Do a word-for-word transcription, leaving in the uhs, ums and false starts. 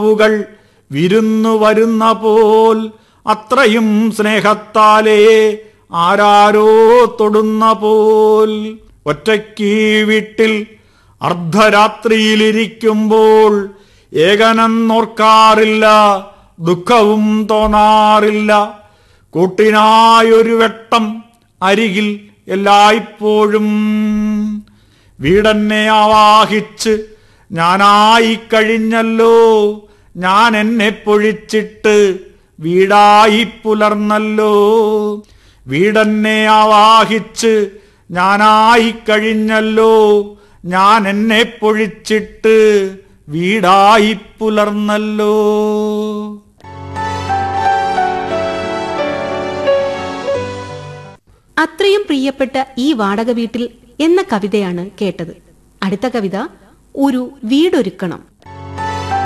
കൾ വിരുന്നു വരുന്ന പോൽ അത്രയും സ്നേഹത്താലേ ആരാരോ തൊടുന്ന പോൽ. ഒറ്റയ്ക്ക് വീട്ടിൽ അർദ്ധരാത്രിയിലിരിക്കുമ്പോൾ ഏകനെന്നോർക്കാറില്ല, ദുഃഖവും തോന്നാറില്ല. കൂട്ടിനായൊരു വെട്ടം അരികിൽ എല്ലായ്പ്പോഴും. വീടെന്നെ ആവാഹിച്ച് ഞാനായി കഴിഞ്ഞല്ലോ, ഞാൻ എന്നെ പൊഴിച്ചിട്ട് വീടായി പുലർന്നല്ലോ. വീടെന്നെ ആവാഹിച്ച് ഞാനായി കഴിഞ്ഞല്ലോ, ഞാൻ എന്നെ പൊഴിച്ചിട്ട് വീടായി പുലർന്നല്ലോ. അത്രയും പ്രിയപ്പെട്ട ഈ വാടക വീട്ടിൽ എന്ന കവിതയാണ് കേട്ടത്. അടുത്ത കവിത ഒരു വീടൊരുക്കണം.